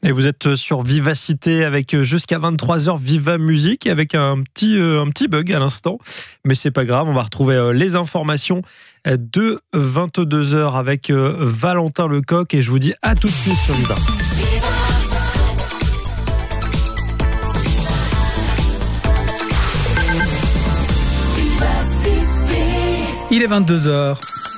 Et vous êtes sur Vivacité avec jusqu'à 23h Viva Musique avec un petit bug à l'instant. Mais c'est pas grave, on va retrouver les informations de 22h avec Valentin Lecoq et je vous dis à tout de suite sur Viva. Il est 22h.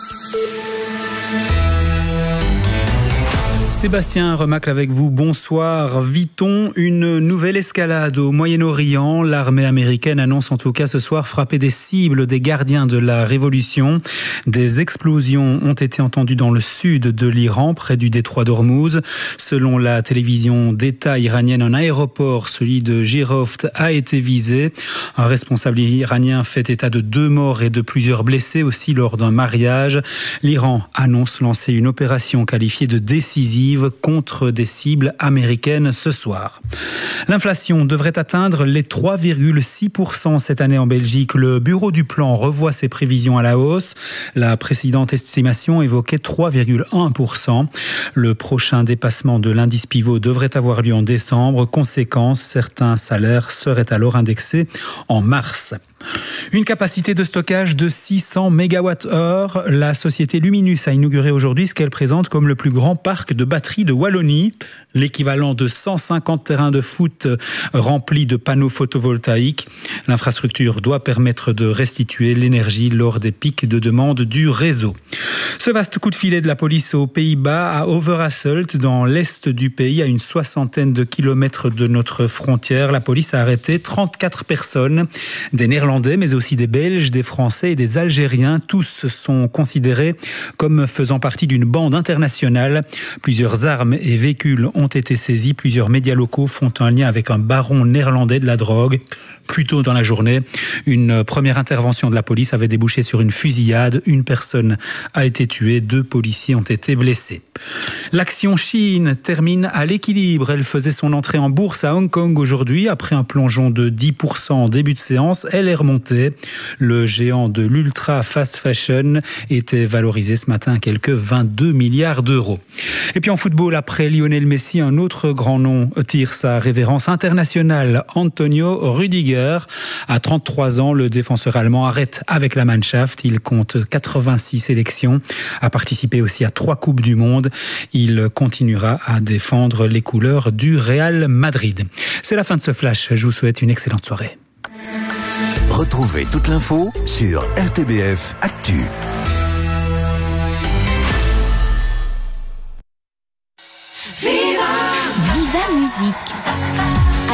Sébastien Remacle avec vous, bonsoir. Vit-on une nouvelle escalade au Moyen-Orient? L'armée américaine annonce en tout cas ce soir frapper des cibles des gardiens de la révolution. Des explosions ont été entendues dans le sud de l'Iran, près du détroit d'Ormuz. Selon la télévision d'État iranienne, un aéroport, celui de Jiroft, a été visé. Un responsable iranien fait état de 2 morts et de plusieurs blessés aussi lors d'un mariage. L'Iran annonce lancer une opération qualifiée de décisive contre des cibles américaines ce soir. L'inflation devrait atteindre les 3,6% cette année en Belgique. Le bureau du plan revoit ses prévisions à la hausse. La précédente estimation évoquait 3,1%. Le prochain dépassement de l'indice pivot devrait avoir lieu en décembre. Conséquence, certains salaires seraient alors indexés en mars. Une capacité de stockage de 600 MWh. La société Luminus a inauguré aujourd'hui ce qu'elle présente comme le plus grand parc de batteries de Wallonie. L'équivalent de 150 terrains de foot remplis de panneaux photovoltaïques. L'infrastructure doit permettre de restituer l'énergie lors des pics de demande du réseau. Ce vaste coup de filet de la police aux Pays-Bas à Overasselt, dans l'est du pays, à une 60aine de kilomètres de notre frontière. La police a arrêté 34 personnes, des Néerlandais, mais aussi des Belges, des Français et des Algériens. Tous sont considérés comme faisant partie d'une bande internationale. Plusieurs armes et véhicules ont été saisis. Plusieurs médias locaux font un lien avec un baron néerlandais de la drogue. Plus tôt dans la journée, une première intervention de la police avait débouché sur une fusillade. Une personne a été tuée, 2 policiers ont été blessés. L'action Chine termine à l'équilibre. Elle faisait son entrée en bourse à Hong Kong aujourd'hui. Après un plongeon de 10% en début de séance, elle est remontée. Le géant de l'ultra fast fashion était valorisé ce matin à quelques 22 milliards d'euros. Et puis en football, après Lionel Messi, un autre grand nom tire sa révérence internationale, Antonio Rüdiger. À 33 ans, le défenseur allemand arrête avec la Mannschaft. Il compte 86 sélections, a participé aussi à 3 Coupes du Monde. Il continuera à défendre les couleurs du Real Madrid. C'est la fin de ce flash. Je vous souhaite une excellente soirée. Retrouvez toute l'info sur RTBF Actu. Viva Musique.